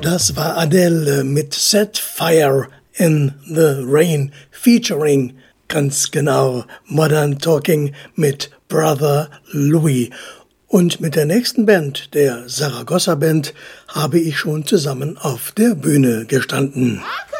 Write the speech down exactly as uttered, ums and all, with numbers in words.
Das war Adele mit Set Fire in the Rain featuring ganz genau Modern Talking mit Brother Louie. Und mit der nächsten Band, der Saragossa Band, habe ich schon zusammen auf der Bühne gestanden.